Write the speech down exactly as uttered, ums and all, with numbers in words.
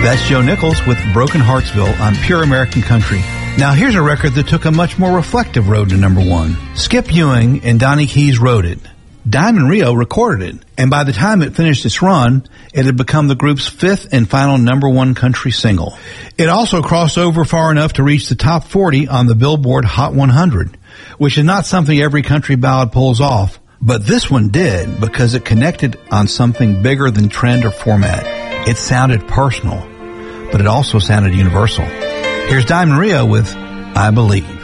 That's Joe Nichols with Broken Heartsville on Pure American Country. Now here's a record that took a much more reflective road to number one. Skip Ewing and Donnie Keys wrote it. Diamond Rio recorded it, and by the time it finished its run, it had become the group's fifth and final number one country single. It also crossed over far enough to reach the top forty on the Billboard Hot one hundred, which is not something every country ballad pulls off, but this one did because it connected on something bigger than trend or format. It sounded personal, but it also sounded universal. Here's Diamond Rio with I Believe.